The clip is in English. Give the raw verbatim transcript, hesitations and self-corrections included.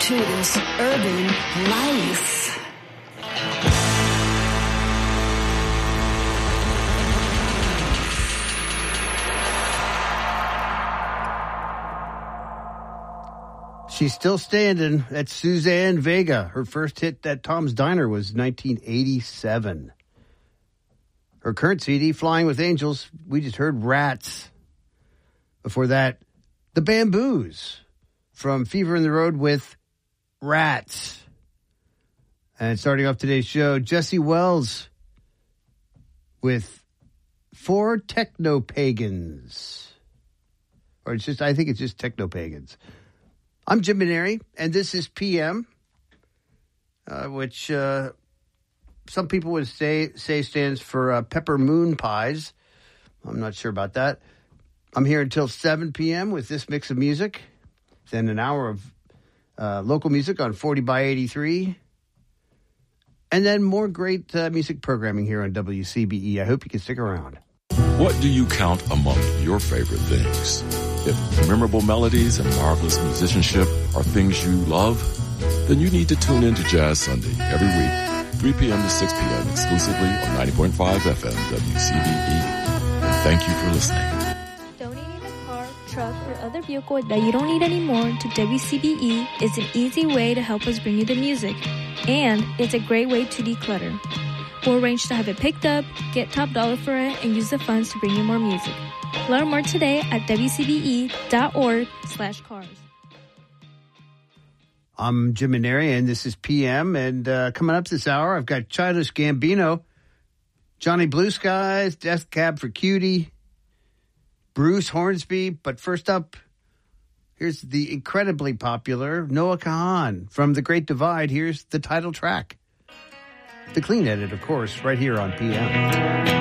to this urban life. She's still standing. That's Suzanne Vega. Her first hit at Tom's Diner was nineteen eighty-seven. Her current C D, Flying with Angels, we just heard Rats. Before that, The Bamboos from Fever in the Road with Rats. And starting off today's show, Jesse Wells with Four Techno-Pagans. Or it's just, I think it's just Techno-Pagans. I'm Jim Maneri, and this is P M, uh, which uh, some people would say, say stands for uh, Pepper Moon Pies. I'm not sure about that. I'm here until seven p.m. with this mix of music. Then an hour of uh, local music on forty by eighty-three. And then more great uh, music programming here on W C B E. I hope you can stick around. What do you count among your favorite things? If memorable melodies and marvelous musicianship are things you love, then you need to tune in to Jazz Sunday every week, three p.m. to six p.m. exclusively on ninety point five F M W C B E. And thank you for listening. Donating a car, truck, or other vehicle that you don't need anymore to W C B E is an easy way to help us bring you the music. And it's a great way to declutter. We'll arrange to have it picked up, get top dollar for it, and use the funds to bring you more music. Learn more today at W C B E dot org slash cars. I'm Jim Maneri, and this is P M. And uh, coming up this hour, I've got Childish Gambino, Johnny Blue Skies, Death Cab for Cutie, Bruce Hornsby. But first up, here's the incredibly popular Noah Kahan from The Great Divide. Here's the title track. The clean edit, of course, right here on P M.